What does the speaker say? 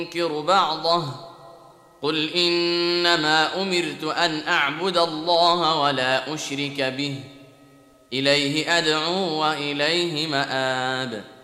ينكر بعضه قل إنما أمرت أن أعبد الله ولا أشرك به إليه أدعو وإليه مآب.